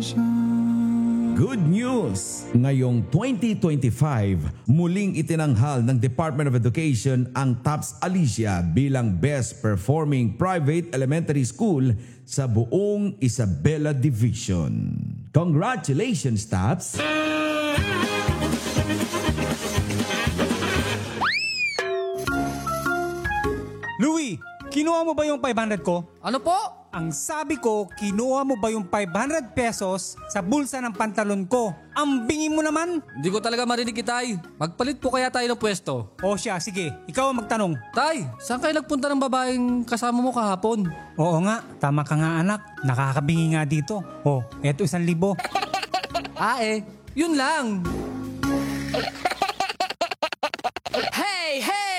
Good news! Ngayong 2025, muling itinanghal ng Department of Education ang TOPS Alicia bilang Best Performing Private Elementary School sa buong Isabela Division. Congratulations, TOPS! Louie, kinuha mo ba yung 500 ko? Ano po? Ang sabi ko, kinuha mo ba yung 500 pesos sa bulsa ng pantalon ko? Ang bingi mo naman! Hindi ko talaga marinig, Tay. Magpalit po kaya tayo ng pwesto. O siya, sige, ikaw ang magtanong. Tay, saan kayo nagpunta ng babaeng kasama mo kahapon? Oo nga, tama ka nga anak. Nakakabingi nga dito. O, eto 1,000. Yun lang.